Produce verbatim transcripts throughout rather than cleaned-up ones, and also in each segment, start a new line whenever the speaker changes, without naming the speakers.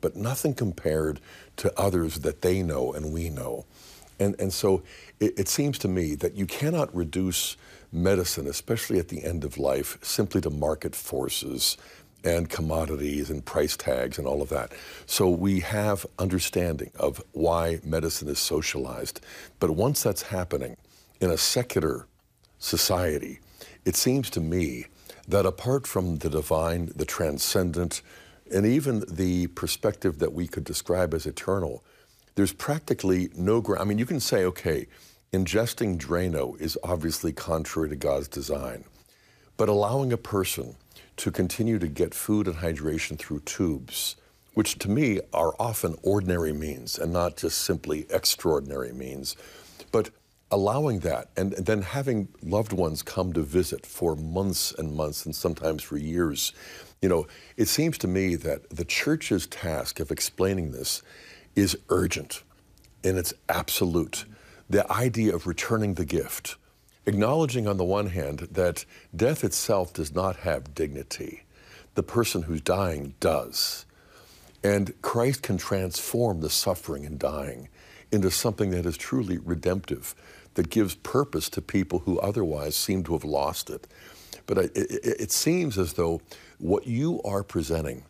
but nothing compared to others that they know and we know. And, and so it, it seems to me that you cannot reduce medicine, especially at the end of life, simply to market forces and commodities and price tags and all of that. So we have understanding of why medicine is socialized. But once that's happening in a secular society, it seems to me that apart from the divine, the transcendent, and even the perspective that we could describe as eternal, there's practically no ground. I mean, you can say, okay, ingesting Drano is obviously contrary to God's design, but allowing a person to continue to get food and hydration through tubes, which to me are often ordinary means and not just simply extraordinary means, but allowing that and then having loved ones come to visit for months and months and sometimes for years, you know, it seems to me that the church's task of explaining this is urgent and it's absolute. The idea of returning the gift, acknowledging on the one hand that death itself does not have dignity. The person who's dying does. And Christ can transform the suffering and dying into something that is truly redemptive, that gives purpose to people who otherwise seem to have lost it. But it, it, it seems as though what you are presenting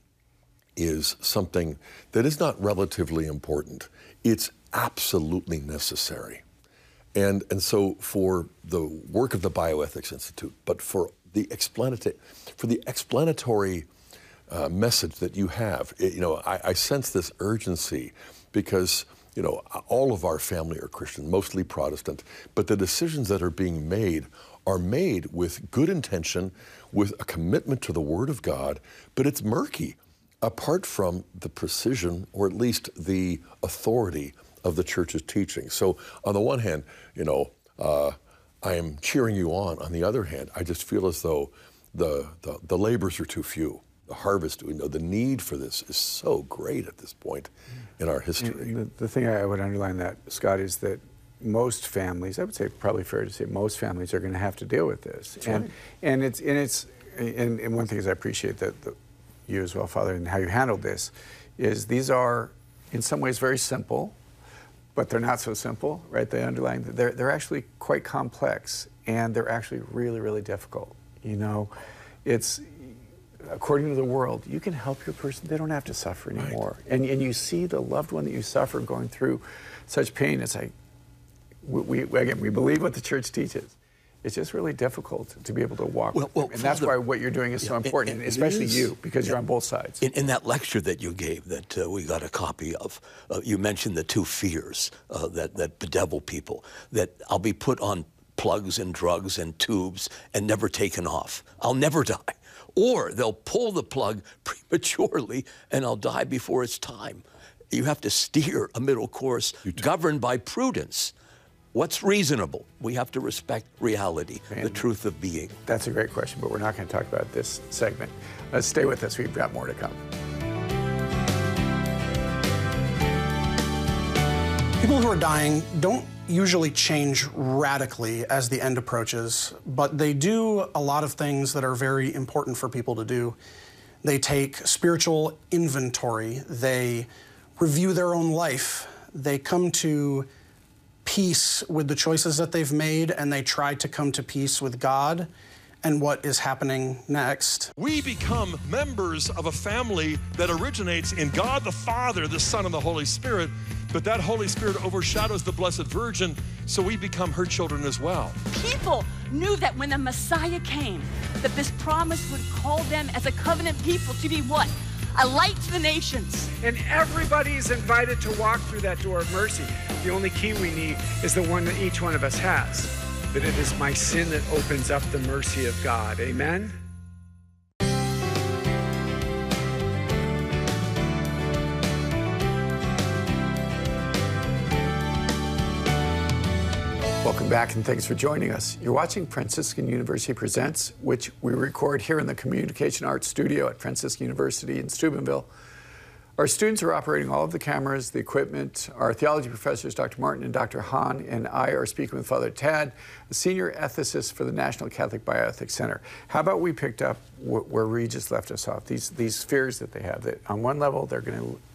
is something that is not relatively important. It's absolutely necessary. And, and so for the work of the Bioethics Institute, but for the explanatory, for the explanatory uh, message that you have, it, you know, I, I sense this urgency because, you know, all of our family are Christian, mostly Protestant, but the decisions that are being made are made with good intention, with a commitment to the Word of God, but it's murky apart from the precision, or at least the authority of the church's teaching. So on the one hand, you know, uh, I am cheering you on. On the other hand, I just feel as though the, the, the labors are too few. The harvest, you know, the need for this is so great at this point in our history.
The, the thing I would underline that, Scott, is that most families, I would say probably fair to say most families are going to have to deal with this.
That's
and,
right.
and it's, and it's, and, and one thing is I appreciate that the, you as well, Father, and how you handled this, is these are in some ways very simple, but they're not so simple, right? They underline, they're, they're actually quite complex, and they're actually really, really difficult. You know, it's, according to the world, you can help your person, they don't have to suffer anymore. Right. And, and you see the loved one that you suffer going through such pain. It's like, we, we, again, we believe what the church teaches. It's just really difficult to be able to walk
well,
with
well,
them. And that's
Father,
why what you're doing is
yeah,
so important,
it, it
especially
is,
you, because yeah. you're on both sides.
In, in that lecture that you gave that uh, we got a copy of, uh, you mentioned the two fears uh, that, that bedevil people, that I'll be put on plugs and drugs and tubes and never taken off. I'll never die. Or they'll pull the plug prematurely and I'll die before it's time. You have to steer a middle course governed by prudence. What's reasonable? We have to respect reality, and the truth of being.
That's a great question, but we're not going to talk about this segment. Let's stay with us. We've got more to come.
People who are dying don't usually change radically as the end approaches, but they do a lot of things that are very important for people to do. They take spiritual inventory. They review their own life. They come to peace with the choices that they've made, and they try to come to peace with God and what is happening next.
We become members of a family that originates in God the Father, the Son, and the Holy Spirit, but that Holy Spirit overshadows the Blessed Virgin, so we become her children as well.
People knew that when the Messiah came, that this promise would call them as a covenant people to be what? A light to the nations.
And everybody's invited to walk through that door of mercy. The only key we need is the one that each one of us has. But it is my sin that opens up the mercy of God. Amen? Welcome back, and thanks for joining us. You're watching Franciscan University Presents, which we record here in the Communication Arts Studio at Franciscan University in Steubenville. Our students are operating all of the cameras, the equipment. Our theology professors, Doctor Martin and Doctor Hahn, and I are speaking with Father Tad, a senior ethicist for the National Catholic Bioethics Center. How about we picked up wh where Regis left us off, these, these fears that they have, that on one level they're going to